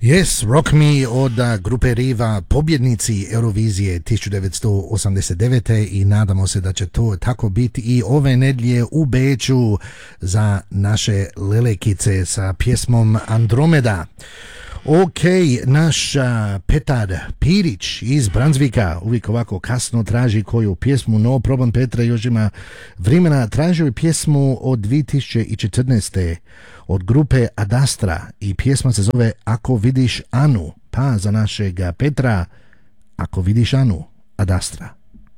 Yes, Rock Me od grupe Riva, pobjednici Eurovizije 1989. i nadamo se da će to tako biti i ove nedjelje u Beču za naše lelekice sa pjesmom Andromeda. Ok, naš Petar Pirić iz Branzvika uvijek ovako kasno traži koju pjesmu, no problem Petra još ima vremena, tražio je pjesmu od 2014. od grupe Adastra i pjesma se zove Ako vidiš Anu, pa za našeg Petra, Ako vidiš Anu, Adastra.